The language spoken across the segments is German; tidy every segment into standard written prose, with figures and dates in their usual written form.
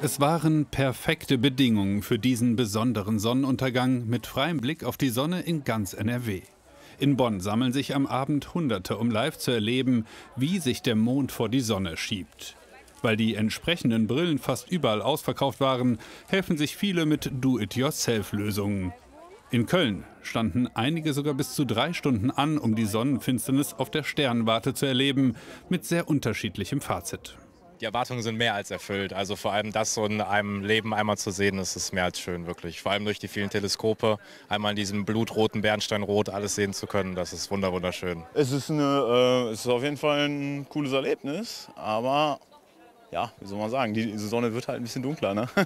Es waren perfekte Bedingungen für diesen besonderen Sonnenuntergang mit freiem Blick auf die Sonne in ganz NRW. In Bonn sammeln sich am Abend Hunderte, um live zu erleben, wie sich der Mond vor die Sonne schiebt. Weil die entsprechenden Brillen fast überall ausverkauft waren, helfen sich viele mit Do-it-yourself-Lösungen. In Köln standen einige sogar bis zu 3 Stunden an, um die Sonnenfinsternis auf der Sternwarte zu erleben, mit sehr unterschiedlichem Fazit. Die Erwartungen sind mehr als erfüllt. Also vor allem das so in einem Leben einmal zu sehen, das ist mehr als schön, wirklich. Vor allem durch die vielen Teleskope, einmal in diesem blutroten Bernsteinrot alles sehen zu können, das ist wunderschön. Es ist auf jeden Fall ein cooles Erlebnis, aber ja, wie soll man sagen, die Sonne wird halt ein bisschen dunkler, ne?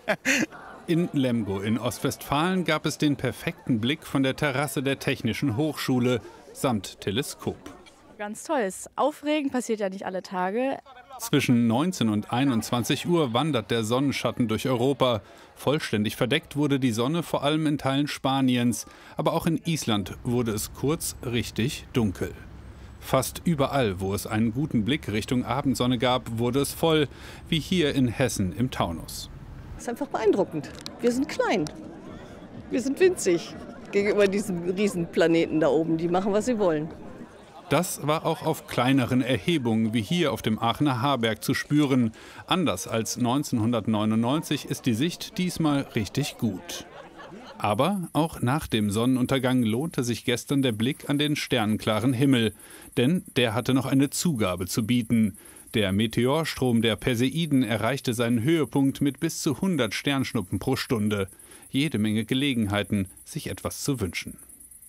In Lemgo in Ostwestfalen gab es den perfekten Blick von der Terrasse der Technischen Hochschule samt Teleskop. Ganz toll, ist aufregend, passiert ja nicht alle Tage. Zwischen 19 und 21 Uhr wandert der Sonnenschatten durch Europa. Vollständig verdeckt wurde die Sonne vor allem in Teilen Spaniens. Aber auch in Island wurde es kurz richtig dunkel. Fast überall, wo es einen guten Blick Richtung Abendsonne gab, wurde es voll, wie hier in Hessen im Taunus. Das ist einfach beeindruckend. Wir sind klein. Wir sind winzig gegenüber diesem Riesenplaneten da oben. Die machen, was sie wollen. Das war auch auf kleineren Erhebungen wie hier auf dem Aachener Haarberg zu spüren. Anders als 1999 ist die Sicht diesmal richtig gut. Aber auch nach dem Sonnenuntergang lohnte sich gestern der Blick an den sternenklaren Himmel. Denn der hatte noch eine Zugabe zu bieten. Der Meteorstrom der Perseiden erreichte seinen Höhepunkt mit bis zu 100 Sternschnuppen pro Stunde. Jede Menge Gelegenheiten, sich etwas zu wünschen.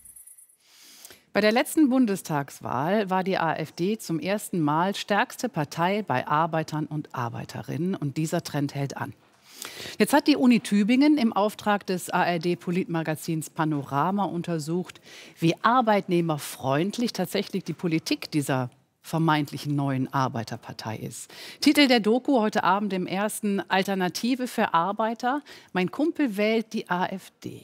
Bei der letzten Bundestagswahl war die AfD zum ersten Mal stärkste Partei bei Arbeitern und Arbeiterinnen. Und dieser Trend hält an. Jetzt hat die Uni Tübingen im Auftrag des ARD-Politmagazins Panorama untersucht, wie arbeitnehmerfreundlich tatsächlich die Politik dieser vermeintlichen neuen Arbeiterpartei ist. Titel der Doku heute Abend im Ersten: Alternative für Arbeiter. Mein Kumpel wählt die AfD.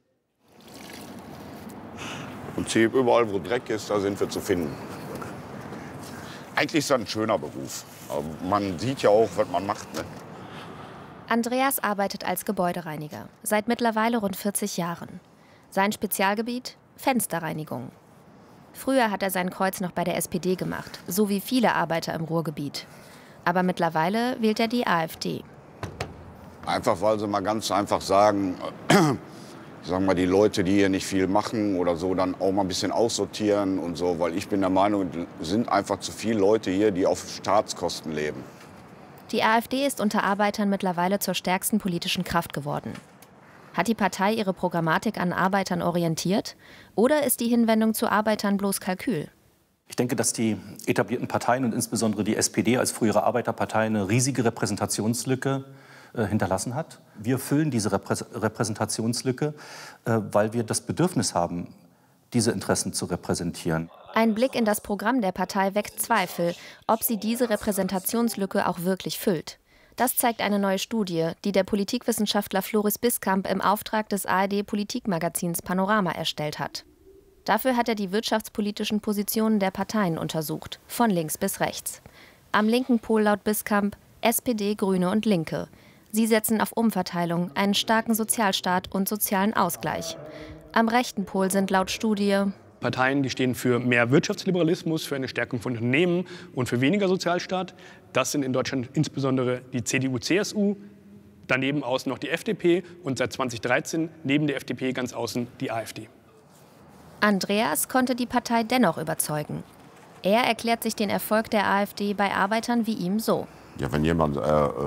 Im Prinzip überall, wo Dreck ist, da sind wir zu finden. Eigentlich ist das ein schöner Beruf. Aber man sieht ja auch, was man macht. Ne? Andreas arbeitet als Gebäudereiniger, seit mittlerweile rund 40 Jahren. Sein Spezialgebiet: Fensterreinigung. Früher hat er sein Kreuz noch bei der SPD gemacht, so wie viele Arbeiter im Ruhrgebiet. Aber mittlerweile wählt er die AfD. Einfach, weil sie mal ganz einfach sagen, sagen wir, die Leute, die hier nicht viel machen oder so, dann auch mal ein bisschen aussortieren und so. Weil ich bin der Meinung, es sind einfach zu viele Leute hier, die auf Staatskosten leben. Die AfD ist unter Arbeitern mittlerweile zur stärksten politischen Kraft geworden. Hat die Partei ihre Programmatik an Arbeitern orientiert? Oder ist die Hinwendung zu Arbeitern bloß Kalkül? Ich denke, dass die etablierten Parteien und insbesondere die SPD als frühere Arbeiterpartei eine riesige Repräsentationslücke hinterlassen hat. Wir füllen diese Repräsentationslücke, weil wir das Bedürfnis haben, diese Interessen zu repräsentieren. Ein Blick in das Programm der Partei weckt Zweifel, ob sie diese Repräsentationslücke auch wirklich füllt. Das zeigt eine neue Studie, die der Politikwissenschaftler Floris Biskamp im Auftrag des ARD-Politikmagazins Panorama erstellt hat. Dafür hat er die wirtschaftspolitischen Positionen der Parteien untersucht, von links bis rechts. Am linken Pol laut Biskamp SPD, Grüne und Linke. Sie setzen auf Umverteilung, einen starken Sozialstaat und sozialen Ausgleich. Am rechten Pol sind laut Studie Parteien, die stehen für mehr Wirtschaftsliberalismus, für eine Stärkung von Unternehmen und für weniger Sozialstaat. Das sind in Deutschland insbesondere die CDU, CSU, daneben außen noch die FDP und seit 2013 neben der FDP ganz außen die AfD. Andreas konnte die Partei dennoch überzeugen. Er erklärt sich den Erfolg der AfD bei Arbeitern wie ihm so. Ja, wenn jemand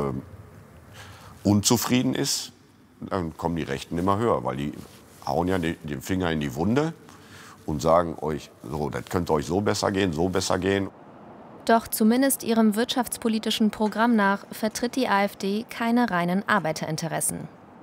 unzufrieden ist, dann kommen die Rechten immer höher, weil die hauen ja den Finger in die Wunde und sagen euch, so, das könnte euch so besser gehen, so besser gehen. Doch zumindest ihrem wirtschaftspolitischen Programm nach vertritt die AfD keine reinen Arbeiterinteressen.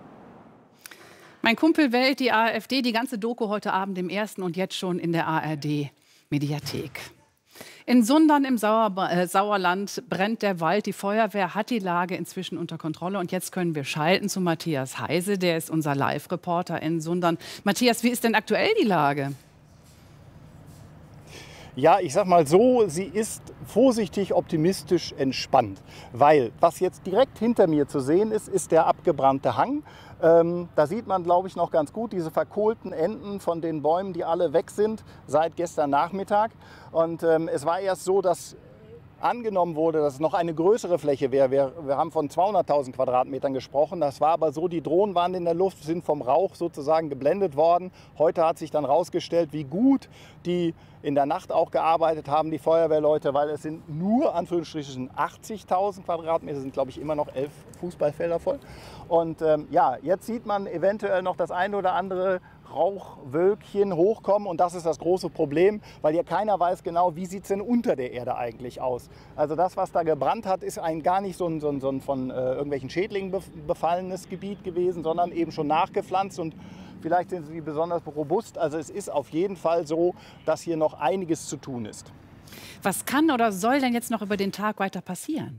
Mein Kumpel wählt die AfD. Die ganze Doku heute Abend im Ersten und jetzt schon in der ARD-Mediathek. In Sundern im Sauerland brennt der Wald. Die Feuerwehr hat die Lage inzwischen unter Kontrolle. Und jetzt können wir schalten zu Matthias Heise. Der ist unser Live-Reporter in Sundern. Matthias, wie ist denn aktuell die Lage? Ja, ich sag mal so, sie ist vorsichtig optimistisch entspannt. Weil, was jetzt direkt hinter mir zu sehen ist, ist der abgebrannte Hang. Da sieht man, glaube ich, noch ganz gut diese verkohlten Enden von den Bäumen, die alle weg sind seit gestern Nachmittag. Und es war erst so, dass angenommen wurde, dass es noch eine größere Fläche wäre. Wir haben von 200.000 Quadratmetern gesprochen. Das war aber so, die Drohnen waren in der Luft, sind vom Rauch sozusagen geblendet worden. Heute hat sich dann herausgestellt, wie gut die in der Nacht auch gearbeitet haben, die Feuerwehrleute, weil es sind nur, Anführungsstrichen, 80.000 Quadratmeter, sind, glaube ich, immer noch 11 Fußballfelder voll. Und ja, jetzt sieht man eventuell noch das eine oder andere Rauchwölkchen hochkommen, und das ist das große Problem, weil ja keiner weiß genau, wie sieht es denn unter der Erde eigentlich aus. Also das, was da gebrannt hat, ist gar nicht so ein von irgendwelchen Schädlingen befallenes Gebiet gewesen, sondern eben schon nachgepflanzt, und vielleicht sind sie besonders robust. Also es ist auf jeden Fall so, dass hier noch einiges zu tun ist. Was kann oder soll denn jetzt noch über den Tag weiter passieren?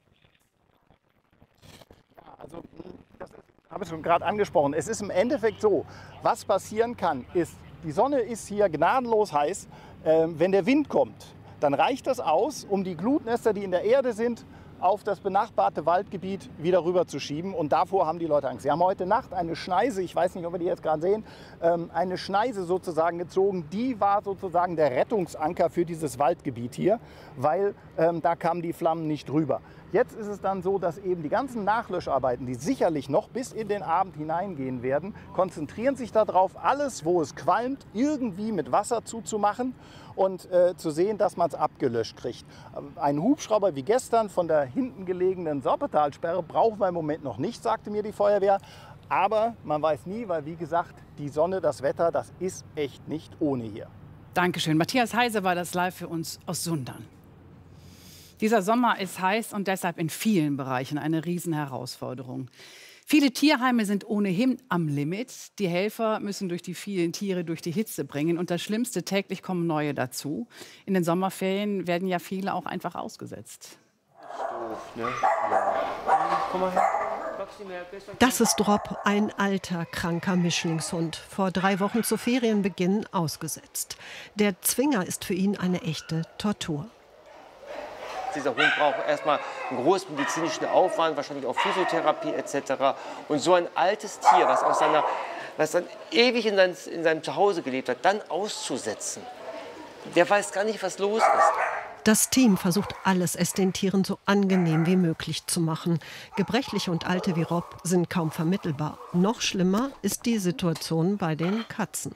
Also, das habe ich schon gerade angesprochen. Es ist im Endeffekt so, was passieren kann, ist, die Sonne ist hier gnadenlos heiß. Wenn der Wind kommt, dann reicht das aus, um die Glutnester, die in der Erde sind, auf das benachbarte Waldgebiet wieder rüber zu schieben. Und davor haben die Leute Angst. Sie haben heute Nacht eine Schneise, ich weiß nicht, ob wir die jetzt gerade sehen, eine Schneise sozusagen gezogen. Die war sozusagen der Rettungsanker für dieses Waldgebiet hier, weil da kamen die Flammen nicht rüber. Jetzt ist es dann so, dass eben die ganzen Nachlöscharbeiten, die sicherlich noch bis in den Abend hineingehen werden, konzentrieren sich darauf, alles, wo es qualmt, irgendwie mit Wasser zuzumachen und zu sehen, dass man es abgelöscht kriegt. Ein Hubschrauber wie gestern von der hinten gelegenen Sorpetalsperre brauchen wir im Moment noch nicht, sagte mir die Feuerwehr. Aber man weiß nie, weil wie gesagt, die Sonne, das Wetter, das ist echt nicht ohne hier. Dankeschön. Matthias Heise war das live für uns aus Sundern. Dieser Sommer ist heiß und deshalb in vielen Bereichen eine Riesenherausforderung. Viele Tierheime sind ohnehin am Limit. Die Helfer müssen durch die vielen Tiere durch die Hitze bringen. Und das Schlimmste, täglich kommen neue dazu. In den Sommerferien werden ja viele auch einfach ausgesetzt. Das ist Rob, ein alter, kranker Mischlingshund. Vor 3 Wochen zu Ferienbeginn ausgesetzt. Der Zwinger ist für ihn eine echte Tortur. Dieser Hund braucht erstmal einen großen medizinischen Aufwand, wahrscheinlich auch Physiotherapie etc. Und so ein altes Tier, was dann ewig in seinem Zuhause gelebt hat, dann auszusetzen, der weiß gar nicht, was los ist. Das Team versucht alles, es den Tieren so angenehm wie möglich zu machen. Gebrechliche und Alte wie Rob sind kaum vermittelbar. Noch schlimmer ist die Situation bei den Katzen.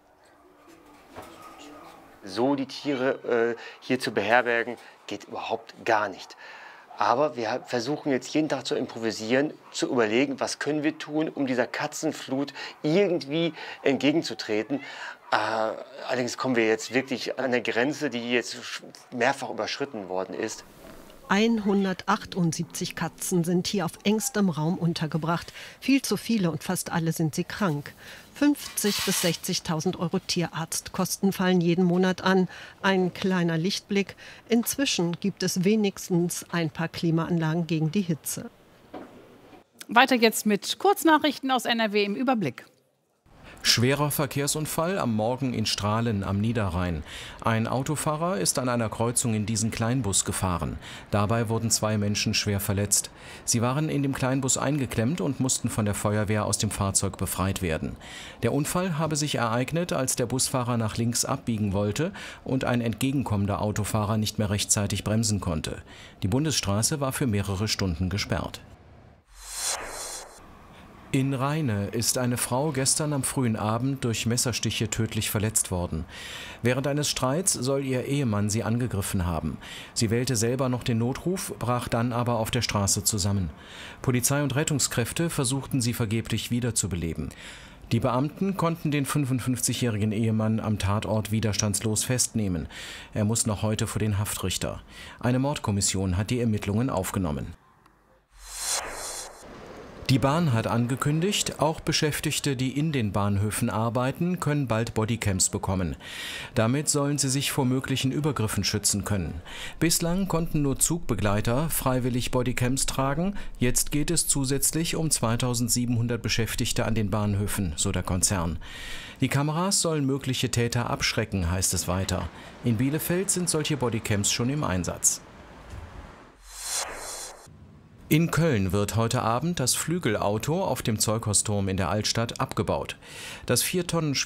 So die Tiere hier zu beherbergen, geht überhaupt gar nicht. Aber wir versuchen jetzt jeden Tag zu improvisieren, zu überlegen, was können wir tun, um dieser Katzenflut irgendwie entgegenzutreten. Allerdings kommen wir jetzt wirklich an eine Grenze, die jetzt mehrfach überschritten worden ist. 178 Katzen sind hier auf engstem Raum untergebracht. Viel zu viele und fast alle sind sie krank. 50.000 bis 60.000 Euro Tierarztkosten fallen jeden Monat an. Ein kleiner Lichtblick. Inzwischen gibt es wenigstens ein paar Klimaanlagen gegen die Hitze. Weiter jetzt mit Kurznachrichten aus NRW im Überblick. Schwerer Verkehrsunfall am Morgen in Strahlen am Niederrhein. Ein Autofahrer ist an einer Kreuzung in diesen Kleinbus gefahren. Dabei wurden 2 Menschen schwer verletzt. Sie waren in dem Kleinbus eingeklemmt und mussten von der Feuerwehr aus dem Fahrzeug befreit werden. Der Unfall habe sich ereignet, als der Busfahrer nach links abbiegen wollte und ein entgegenkommender Autofahrer nicht mehr rechtzeitig bremsen konnte. Die Bundesstraße war für mehrere Stunden gesperrt. In Rheine ist eine Frau gestern am frühen Abend durch Messerstiche tödlich verletzt worden. Während eines Streits soll ihr Ehemann sie angegriffen haben. Sie wählte selber noch den Notruf, brach dann aber auf der Straße zusammen. Polizei und Rettungskräfte versuchten sie vergeblich wiederzubeleben. Die Beamten konnten den 55-jährigen Ehemann am Tatort widerstandslos festnehmen. Er muss noch heute vor den Haftrichter. Eine Mordkommission hat die Ermittlungen aufgenommen. Die Bahn hat angekündigt, auch Beschäftigte, die in den Bahnhöfen arbeiten, können bald Bodycams bekommen. Damit sollen sie sich vor möglichen Übergriffen schützen können. Bislang konnten nur Zugbegleiter freiwillig Bodycams tragen. Jetzt geht es zusätzlich um 2700 Beschäftigte an den Bahnhöfen, so der Konzern. Die Kameras sollen mögliche Täter abschrecken, heißt es weiter. In Bielefeld sind solche Bodycams schon im Einsatz. In Köln wird heute Abend das Flügelauto auf dem Zeughausturm in der Altstadt abgebaut. Das 4 Tonnen